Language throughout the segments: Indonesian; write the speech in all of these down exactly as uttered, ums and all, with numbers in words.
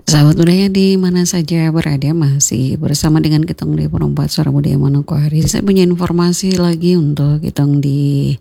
Sahabat budaya di mana saja berada, masih bersama dengan Kitong di Perempat Suara Budaya Manokwari. Saya punya informasi lagi untuk Kitong di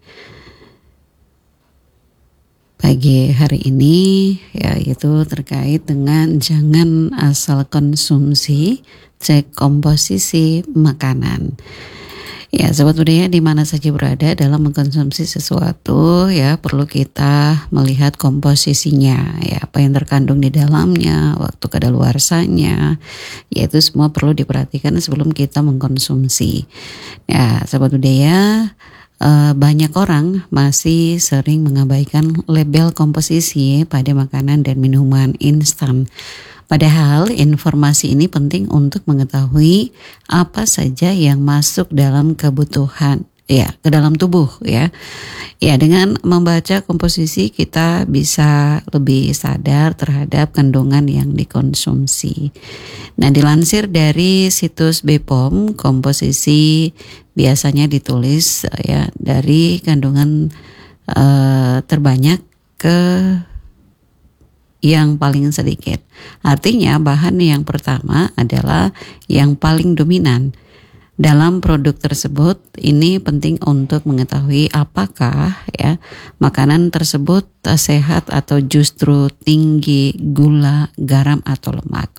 pagi hari ini, yaitu terkait dengan jangan asal konsumsi, cek komposisi makanan. Ya, sahabat budaya di mana saja berada dalam mengkonsumsi sesuatu, ya perlu kita melihat komposisinya, ya apa yang terkandung di dalamnya, waktu kadaluarsanya, ya itu semua perlu diperhatikan sebelum kita mengkonsumsi. Ya, sahabat budaya, eh, banyak orang masih sering mengabaikan label komposisi pada makanan dan minuman instan. Padahal informasi ini penting untuk mengetahui apa saja yang masuk dalam kebutuhan, ya, ke dalam tubuh, ya. Ya, dengan membaca komposisi kita bisa lebih sadar terhadap kandungan yang dikonsumsi. Nah, dilansir dari situs B P O M, komposisi biasanya ditulis ya dari kandungan uh, terbanyak ke yang paling sedikit. Artinya bahan yang pertama adalah yang paling dominan. Dalam produk tersebut ini penting untuk mengetahui apakah ya makanan tersebut sehat atau justru tinggi gula, garam atau lemak.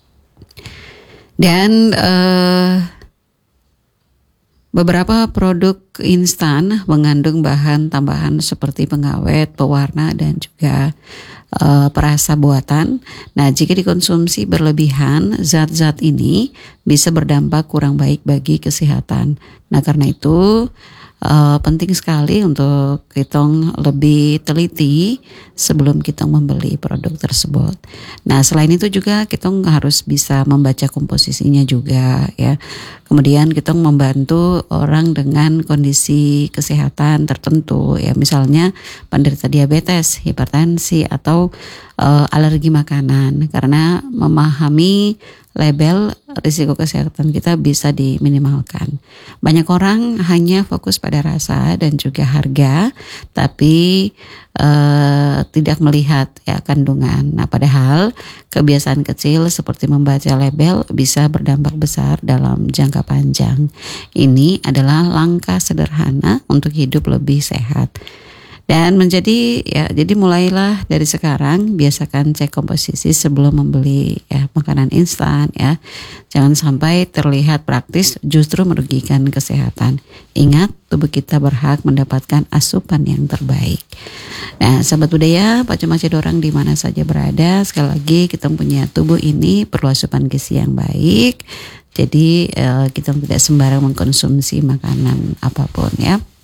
Dan eh, beberapa produk instan mengandung bahan tambahan seperti pengawet, pewarna dan juga Uh, perasa buatan. Nah, jika dikonsumsi berlebihan, zat-zat ini bisa berdampak kurang baik bagi kesehatan. Nah, karena itu uh, penting sekali untuk kita lebih teliti sebelum kita membeli produk tersebut. Nah, selain itu juga kita harus bisa membaca komposisinya juga, ya. Kemudian kita membantu orang dengan kondisi kesehatan tertentu, ya misalnya penderita diabetes, hipertensi atau uh, alergi makanan. Karena memahami label risiko kesehatan kita bisa diminimalkan. Banyak orang hanya fokus pada rasa dan juga harga, tapi uh, tidak melihat ya kandungan. Nah, padahal kebiasaan kecil seperti membaca label bisa berdampak besar dalam jangka panjang. Ini adalah langkah sederhana untuk hidup lebih sehat. Dan menjadi ya jadi mulailah dari sekarang biasakan cek komposisi sebelum membeli ya makanan instan ya. Jangan sampai terlihat praktis justru merugikan kesehatan. Ingat, tubuh kita berhak mendapatkan asupan yang terbaik. Nah, sahabat budaya, macam-macam orang di mana saja berada, sekali lagi kita punya tubuh ini perlu asupan gizi yang baik. Jadi eh, kita tidak sembarang mengkonsumsi makanan apapun ya.